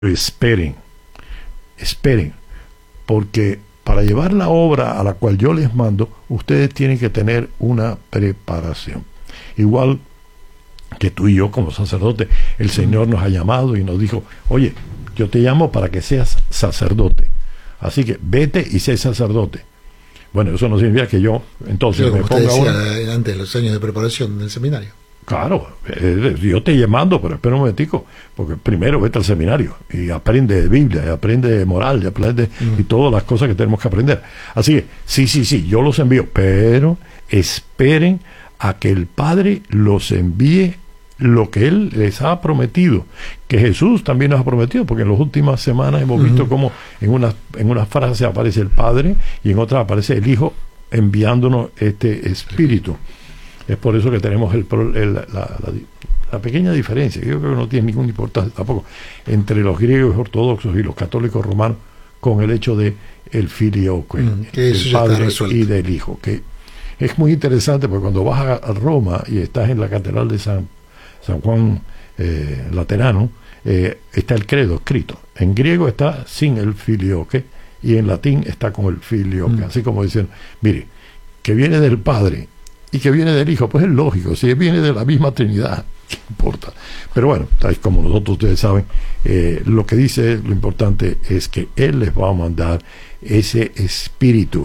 esperen, esperen, porque para llevar la obra a la cual yo les mando, ustedes tienen que tener una preparación. Igual que tú y yo como sacerdote, el Señor nos ha llamado y nos dijo, oye, yo te llamo para que seas sacerdote, así que vete y sé sacerdote. Bueno, eso no significa que yo entonces Pero me como usted ponga decía ahora. antes, los años de preparación del seminario. Claro, yo te llamando, pero espera un momentico, porque primero vete al seminario y aprende de Biblia, y aprende de moral, y aprende y todas las cosas que tenemos que aprender. Así que, sí, yo los envío, pero esperen a que el Padre los envíe lo que Él les ha prometido, que Jesús también nos ha prometido, porque en las últimas semanas hemos visto cómo en una frase aparece el Padre y en otra aparece el Hijo enviándonos este Espíritu. Es por eso que tenemos la pequeña diferencia, yo creo que no tiene ninguna importancia tampoco, entre los griegos ortodoxos y los católicos romanos, con el hecho de el filioque, del Padre y del Hijo, que es muy interesante, porque cuando vas a Roma y estás en la catedral de San Juan Laterano, está el credo escrito. En griego está sin el filioque y en latín está con el filioque, así como dicen, mire, que viene del Padre y que viene del Hijo, pues es lógico, si viene de la misma Trinidad, ¿qué importa? Pero bueno, tal como nosotros, ustedes saben, lo que dice, lo importante es que Él les va a mandar ese Espíritu.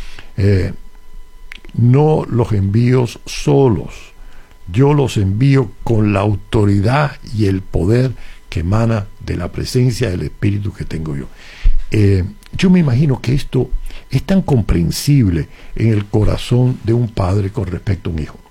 No los envío solos, yo los envío con la autoridad y el poder que emana de la presencia del Espíritu que tengo yo. Yo me imagino que esto es tan comprensible en el corazón de un padre con respecto a un hijo.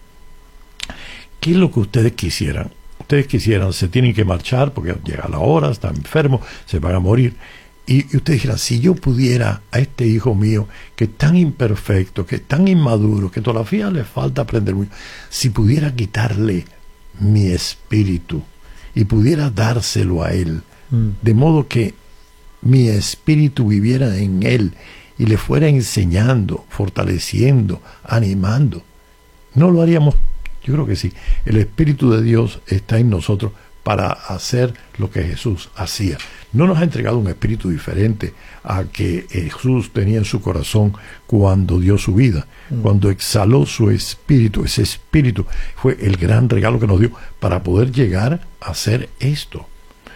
¿Qué es lo que ustedes quisieran? Ustedes quisieran, se tienen que marchar porque llega la hora, están enfermos, se van a morir. Y ustedes dijeran, si yo pudiera a este hijo mío, que es tan imperfecto, que es tan inmaduro, que todavía le falta aprender mucho, si pudiera quitarle mi espíritu y pudiera dárselo a él, de modo que mi espíritu viviera en él y le fuera enseñando, fortaleciendo, animando, ¿no lo haríamos? Yo creo que sí. El Espíritu de Dios está en nosotros para hacer lo que Jesús hacía. No nos ha entregado un espíritu diferente a que Jesús tenía en su corazón cuando dio su vida, cuando exhaló su espíritu. Ese espíritu fue el gran regalo que nos dio para poder llegar a hacer esto.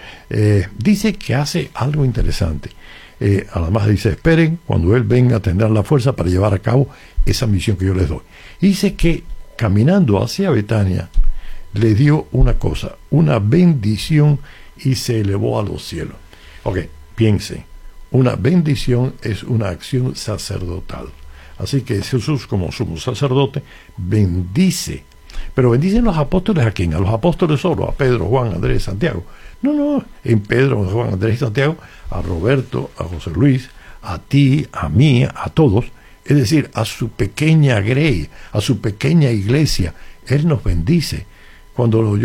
Dice que hace algo interesante. Además dice, esperen, cuando Él venga tendrán la fuerza para llevar a cabo esa misión que yo les doy. Y dice que caminando hacia Betania le dio una cosa, una bendición, y se elevó a los cielos. Ok, piensen, una bendición es una acción sacerdotal. Así que Jesús, como sumo sacerdote, bendice. Pero bendicen los apóstoles ¿a quién? A los apóstoles solo, a Pedro, Juan, Andrés, Santiago. No, en Pedro, Juan, Andrés y Santiago, a Roberto, a José Luis, a ti, a mí, a todos, es decir, a su pequeña grey, a su pequeña iglesia. Él nos bendice. Cuando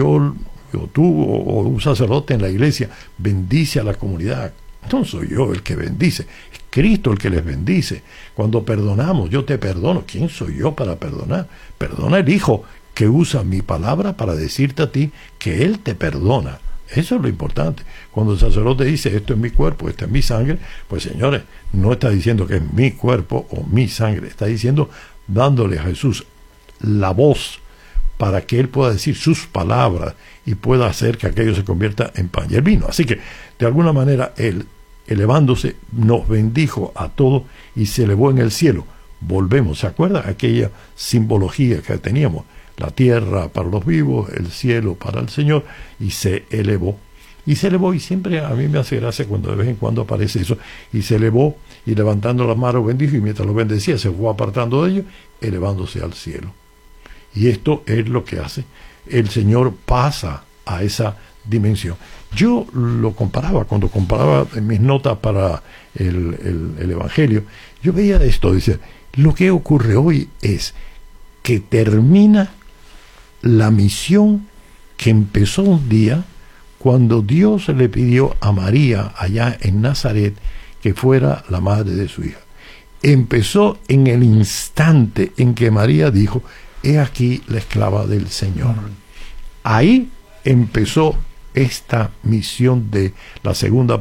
tú o un sacerdote en la iglesia bendice a la comunidad, no soy yo el que bendice, es Cristo el que les bendice. Cuando perdonamos, yo te perdono. ¿Quién soy yo para perdonar? Perdona el Hijo, que usa mi palabra para decirte a ti que Él te perdona. Eso es lo importante. Cuando el sacerdote dice, esto es mi cuerpo, esta es mi sangre, pues señores, no está diciendo que es mi cuerpo o mi sangre, está diciendo, dándole a Jesús la voz para que Él pueda decir sus palabras y pueda hacer que aquello se convierta en pan y el vino. Así que, de alguna manera, Él, elevándose, nos bendijo a todos y se elevó en el cielo. Volvemos, ¿se acuerdan? Aquella simbología que teníamos, la tierra para los vivos, el cielo para el Señor, y se elevó. Y se elevó, y siempre a mí me hace gracia cuando de vez en cuando aparece eso, y se elevó, y levantando las manos bendijo, y mientras lo bendecía se fue apartando de ellos, elevándose al cielo. Y esto es lo que hace. El Señor pasa a esa dimensión. Yo lo comparaba, cuando comparaba en mis notas para el Evangelio, yo veía esto, dice, lo que ocurre hoy es que termina la misión que empezó un día cuando Dios le pidió a María allá en Nazaret que fuera la madre de su hija. Empezó en el instante en que María dijo, he aquí la esclava del Señor. Ahí empezó esta misión de la segunda